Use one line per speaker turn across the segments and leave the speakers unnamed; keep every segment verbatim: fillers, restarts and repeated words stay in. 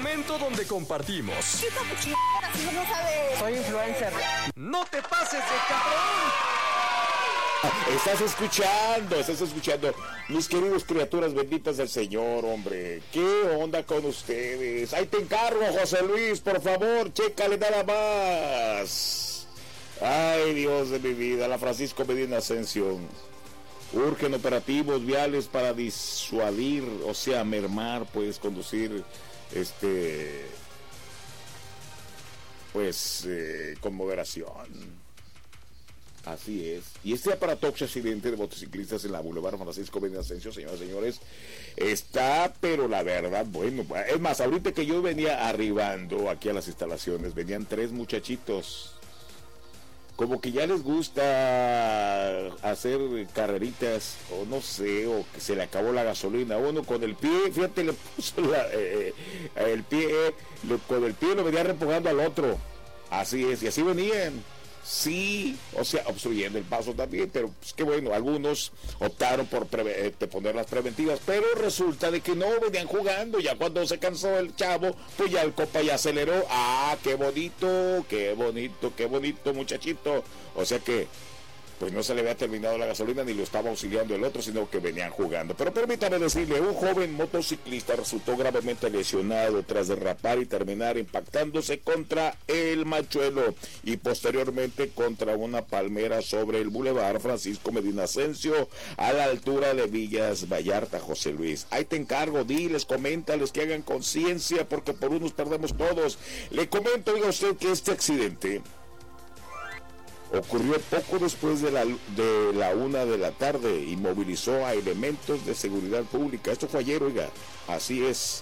momento donde compartimos.
Chico, pues ch... si no sabe.
Soy influencer.
¡No te pases de cabrón!
Estás escuchando, estás escuchando, mis queridos criaturas benditas del Señor, hombre. ¿Qué onda con ustedes? Ahí te encargo, José Luis, por favor, chécale nada más. Ay, Dios de mi vida, la Francisco Medina Ascensión. Urgen operativos viales para disuadir, o sea, mermar, pues, conducir, este, pues, eh, con moderación. Así es. Y este aparatoso accidente de motociclistas en la Boulevard Francisco Medina Ascensión, señoras y señores, está, pero la verdad, bueno, es más, ahorita que yo venía arribando aquí a las instalaciones, venían tres muchachitos. Como que ya les gusta hacer carreritas, o no sé, o que se le acabó la gasolina. Uno con el pie, fíjate, le puso la, eh, el pie, le, con el pie lo venía repujando al otro. Así es, y así venían. Sí, o sea, obstruyendo el paso también, pero pues qué bueno, algunos optaron por pre- eh, poner las preventivas, pero resulta de que no venían jugando. Ya cuando se cansó el chavo, pues ya el copa ya aceleró. Ah, qué bonito, qué bonito, qué bonito, muchachito. O sea que pues no se le había terminado la gasolina ni lo estaba auxiliando el otro, sino que venían jugando. Pero permítame decirle, un joven motociclista resultó gravemente lesionado tras derrapar y terminar impactándose contra el machuelo y posteriormente contra una palmera sobre el Boulevard Francisco Medina Ascensión a la altura de Villas Vallarta, José Luis. Ahí te encargo, diles, coméntales que hagan conciencia, porque por unos perdemos todos. Le comento, oiga usted, que este accidente ocurrió poco después de la, de la una de la tarde y movilizó a elementos de seguridad pública. Esto fue ayer, oiga, así es.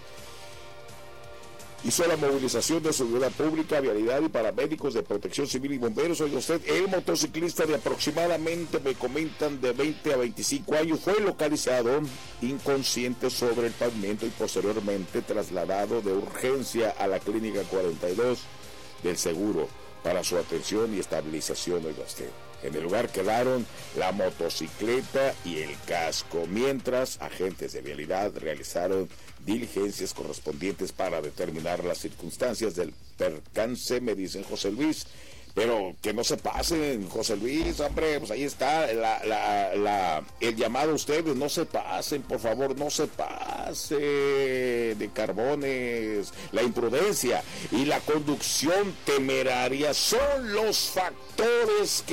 Hizo la movilización de seguridad pública, vialidad y paramédicos de protección civil y bomberos. Oiga usted, el motociclista de aproximadamente, me comentan, de veinte a veinticinco años, fue localizado inconsciente sobre el pavimento y posteriormente trasladado de urgencia a la clínica cuarenta y dos del seguro para su atención y estabilización, oiga usted. En el lugar quedaron la motocicleta y el casco, mientras agentes de vialidad realizaron diligencias correspondientes para determinar las circunstancias del percance, me dicen José Luis. Pero que no se pasen, José Luis, hombre, pues ahí está la, la, la, el llamado a ustedes, no se pasen, por favor, no se pase de carbones. La imprudencia y la conducción temeraria son los factores que